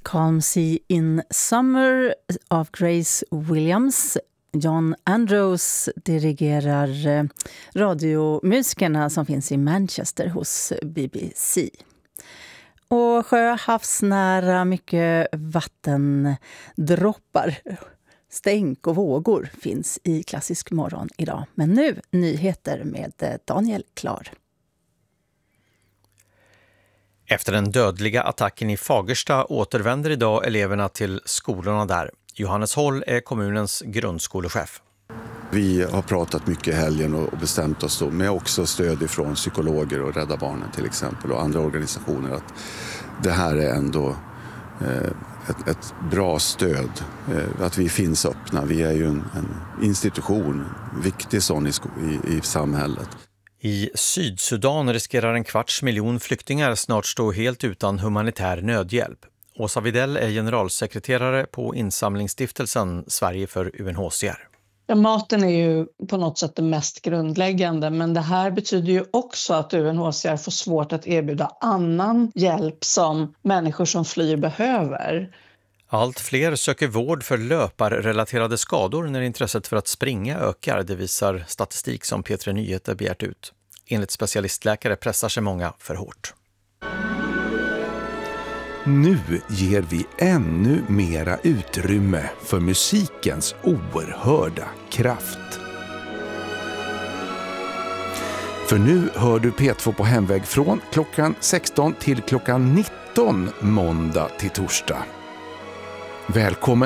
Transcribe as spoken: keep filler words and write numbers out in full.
Calm Sea in Summer av Grace Williams. John Andrews dirigerar radiomusikerna som finns i Manchester hos B B C. Och sjö, havsnära, mycket vattendroppar, stänk och vågor finns i Klassisk morgon idag. Men nu nyheter med Daniel Klar. Efter den dödliga attacken i Fagersta återvänder idag eleverna till skolorna där. Johannes Håll är kommunens grundskolechef. Vi har pratat mycket i helgen och bestämt oss då, med också stöd ifrån psykologer och Rädda Barnen till exempel och andra organisationer, att det här är ändå eh, ett, ett bra stöd. Eh, att vi finns öppna. Vi är ju en, en institution, en viktig sån i, i, i samhället. I Sydsudan riskerar en kvarts miljon flyktingar snart stå helt utan humanitär nödhjälp. Åsa Videll är generalsekreterare på insamlingsstiftelsen Sverige för U N H C R. Ja, maten är ju på något sätt det mest grundläggande, men det här betyder ju också att U N H C R får svårt att erbjuda annan hjälp som människor som flyr behöver. Allt fler söker vård för löparrelaterade skador när intresset för att springa ökar, det visar statistik som P tre Nyheter begärt ut. Enligt specialistläkare pressar sig många för hårt. Nu ger vi ännu mera utrymme för musikens oerhörda kraft. För nu hör du P två på hemväg från klockan sexton till klockan nitton måndag till torsdag. Välkommen